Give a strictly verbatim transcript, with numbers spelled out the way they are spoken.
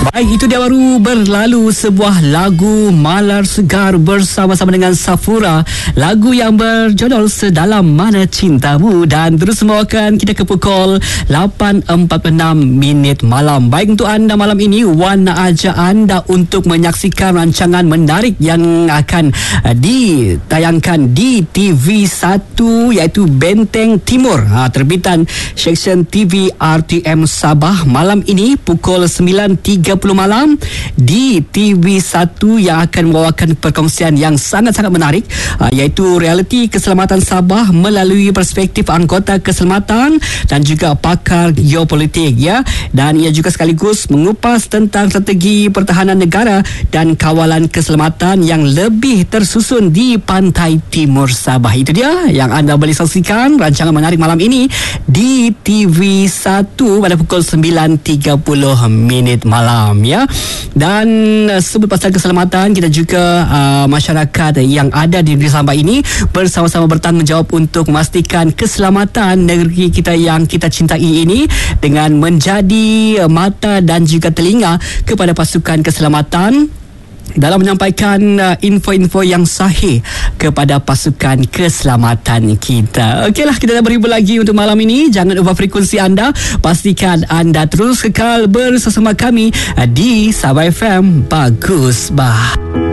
Baik, itu dia baru berlalu sebuah lagu Malar Segar bersama-sama dengan Safura, lagu yang berjudul Sedalam Mana Cintamu. Dan terus membawakan kita ke pukul lapan empat puluh enam minit malam. Baik, untuk anda malam ini, Wan nak ajak anda untuk menyaksikan rancangan menarik yang akan uh, ditayangkan di T V satu, iaitu Benteng Timur, ha, terbitan Seksyen T V R T M Sabah. Malam ini pukul sembilan tiga puluh malam di T V satu yang akan membawakan perkongsian yang sangat-sangat menarik, uh, iaitu realiti keselamatan Sabah melalui perspektif anggota keselamatan dan juga pakar geopolitik, ya. Dan ia juga sekaligus mengupas tentang strategi pertahanan negara dan kawalan keselamatan yang lebih tersusun di pantai timur Sabah. Itu dia yang anda boleh saksikan rancangan menarik malam ini di T V satu pada pukul sembilan tiga puluh minit malam, ya. Dan uh, sebut pasal keselamatan, kita juga uh, masyarakat yang ada di negeri Sabah ini bersama-sama bertanggungjawab untuk memastikan keselamatan negeri kita yang kita cintai ini dengan menjadi uh, mata dan juga telinga kepada pasukan keselamatan dalam menyampaikan uh, info-info yang sahih kepada pasukan keselamatan kita. Okeylah, kita dah berhibur lagi untuk malam ini. Jangan ubah frekuensi anda. Pastikan anda terus kekal bersama kami uh, di Sabah F M Bagus Bah.